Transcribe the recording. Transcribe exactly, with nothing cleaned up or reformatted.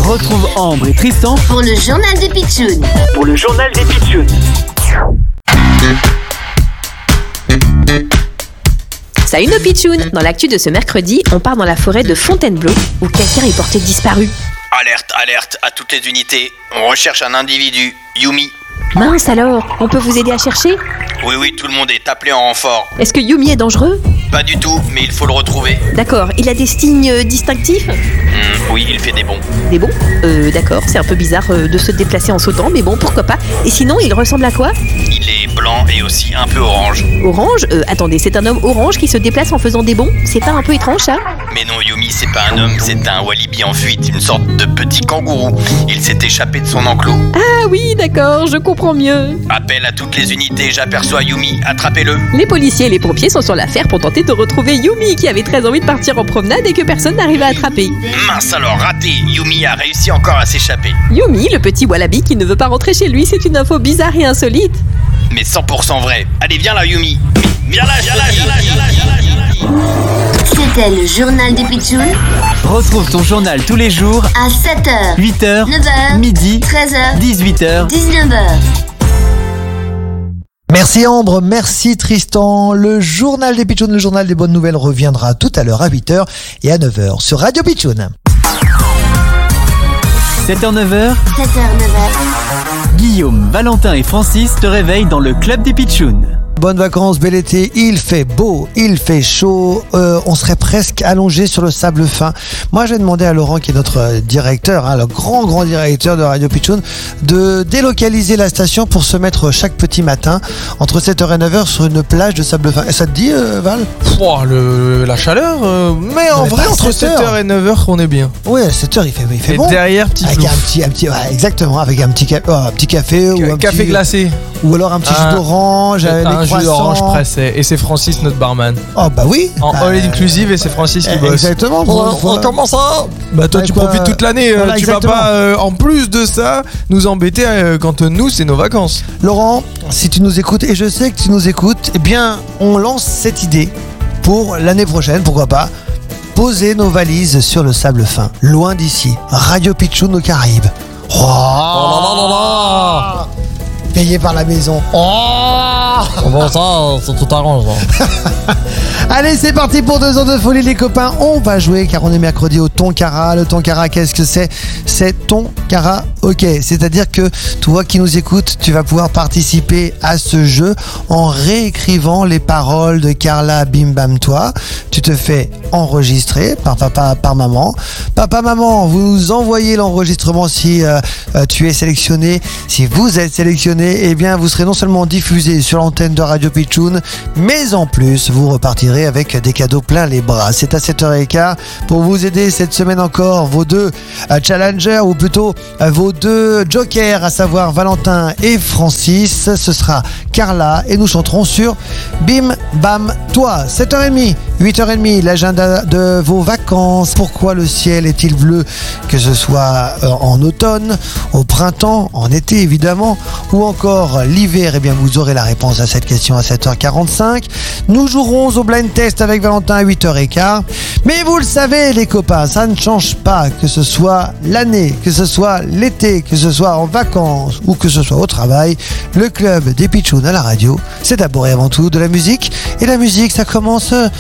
Retrouve Ambre et Tristan pour le journal des Pitchouns. Pour le journal des Pitchouns. Salut nos Pitchouns. Dans l'actu de ce mercredi, on part dans la forêt de Fontainebleau où quelqu'un est porté disparu. Alerte, alerte à toutes les unités. On recherche un individu, Yumi. Mince alors, on peut vous aider à chercher ? Oui, oui, tout le monde est appelé en renfort. Est-ce que Yumi est dangereux ? Pas du tout, mais il faut le retrouver. D'accord, il a des signes euh, distinctifs ? Mmh, oui, il fait des bons. Des bons ? Euh, d'accord, c'est un peu bizarre euh, de se déplacer en sautant, mais bon, pourquoi pas. Et sinon, il ressemble à quoi ? Il est blanc et aussi un peu orange. Orange ? Euh, attendez, c'est un homme orange qui se déplace en faisant des bonds ? C'est pas un peu étrange, ça ? Mais non, Yumi, c'est pas un homme, c'est un walibi en fuite, une sorte de petit kangourou. Il s'est échappé de son enclos. Ah oui, d'accord, je comprends mieux. Appel à toutes les unités, j'aperçois Yumi, attrapez-le. Les policiers et les pompiers sont sur l'affaire pour tenter de retrouver Yumi qui avait très envie de partir en promenade et que personne n'arrive à attraper. Mince alors, raté. Yumi a réussi encore à s'échapper. Yumi, le petit wallaby qui ne veut pas rentrer chez lui, c'est une info bizarre et insolite. Mais cent pour cent vrai. Allez, viens là, Yumi. Viens là, viens là, viens là, viens là, viens là, viens là. C'était le journal des Pitchouns. Retrouve ton journal tous les jours À sept heures, huit heures, neuf heures, midi, treize heures, dix-huit heures. dix-neuf heures. Merci Ambre, merci Tristan. Le journal des Pitchouns, le journal des bonnes nouvelles reviendra tout à l'heure à huit heures et à neuf heures sur Radio Pitchoun. sept heures neuf heures, sept heures, neuf heures. Guillaume, Valentin et Francis te réveillent dans le club des Pitchouns. Bonnes vacances, bel été, il fait beau, il fait chaud, euh, on serait presque allongé sur le sable fin. Moi, j'ai demandé à Laurent, qui est notre directeur, hein, le grand, grand directeur de Radio Pitchoun, de délocaliser la station pour se mettre chaque petit matin entre sept heures et neuf heures sur une plage de sable fin. Et ça te dit, euh, Val ? Oh, le, la chaleur, euh, mais en mais vrai, pas entre sept sept heures et neuf heures, on est bien. Oui, à sept heures, il fait, il fait Et bon. derrière, petit Avec plouf. un petit, un petit, ouais, exactement, avec un petit, ca- oh, un petit café ou un Café petit, glacé. ou alors un petit Ah, jus d'orange, avec un des jus d'orange croissants. pressé. Et c'est Francis, notre barman. Oh bah oui. En Bah, all inclusive, et c'est Francis qui bosse. Exactement. pour une fois. Comment ça Bah toi Ouais, tu quoi, profites toute l'année, euh, voilà, tu exactement. vas pas euh, en plus de ça nous embêter euh, quand euh, nous c'est nos vacances. Laurent, si tu nous écoutes, et je sais que tu nous écoutes, eh bien, on lance cette idée pour l'année prochaine, pourquoi pas, poser nos valises sur le sable fin, loin d'ici. Radio Pitchoun aux Caraïbes. Oh, là là là là. Payé par la maison. Oh Bon ça, c'est tout arrange. Allez, c'est parti pour deux ans de folie, les copains. On va jouer car on est mercredi au Tonkara. Le Tonkara, qu'est-ce que c'est ? C'est Tonkara, ok. C'est-à-dire que toi qui nous écoutes, tu vas pouvoir participer à ce jeu en réécrivant les paroles de Carla Bim Bam Toi. Tu te fais enregistrer par papa, par maman. Papa, maman, vous nous envoyez l'enregistrement si euh, euh, tu es sélectionné. Si vous êtes sélectionné, eh bien, vous serez non seulement diffusé sur l'antenne de Radio Pitchoun, mais en plus, vous repartirez avec des cadeaux plein les bras. C'est à sept heures quinze pour vous aider cette semaine encore, vos deux euh, challengers, ou plutôt euh, vos deux jokers, à savoir Valentin et Francis. Ce sera Carla et nous chanterons sur Bim Bam Toi. sept heures trente, huit heures trente, l'agenda de vos vacances. Pourquoi le ciel est-il bleu, que ce soit euh, en automne, au printemps, en été évidemment, ou encore l'hiver? Eh bien, vous aurez la réponse à cette question à sept heures quarante-cinq. Nous jouerons au blind test avec Valentin à huit heures quinze. Mais vous le savez, les copains, ça ne change pas, que ce soit l'année, que ce soit l'été, que ce soit en vacances ou que ce soit au travail. Le club des Pitchouns à la radio, c'est d'abord et avant tout de la musique. Et la musique, ça commence